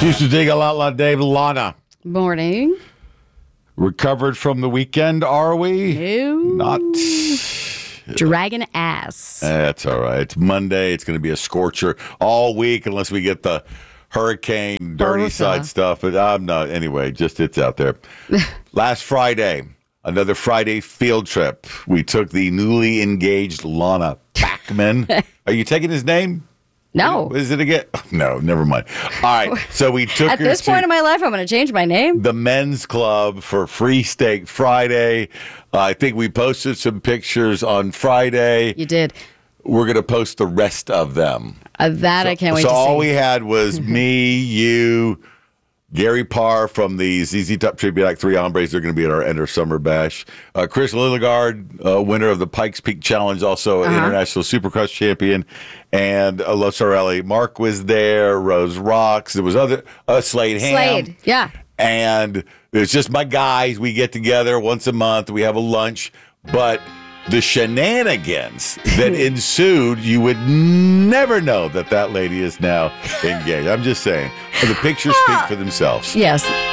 Houston Dig a lot, Dave. Lana. Morning. Recovered from the weekend, are we? No. Not. Dragging ass. That's all right. It's Monday. It's going to be a scorcher all week unless we get the hurricane, dirty side stuff. But I'm not. Anyway, just it's out there. Last Friday, another Friday field trip. We took the newly engaged Lana Bachman. Are you taking his name? No. Is it again? No, never mind. All right. So we took At her this to point in my life, I'm going to change my name. the men's club for Free Steak Friday. I think we posted some pictures on Friday. You did. We're going to post the rest of them. I can't wait to see. So all we had was me, you, Gary Parr from the ZZ Top Tribute Act, Three Hombres. They're going to be at our end of summer bash. Chris Lilligard, winner of the Pikes Peak Challenge, also international Supercross champion, and Los Sorelli. Mark was there. Rose Rocks. There was other Slade Ham. Slade, yeah. And it's just my guys. We get together once a month. We have a lunch. But the shenanigans that ensued, you would never know that lady is now engaged. I'm just saying. The pictures speak for themselves. Yes.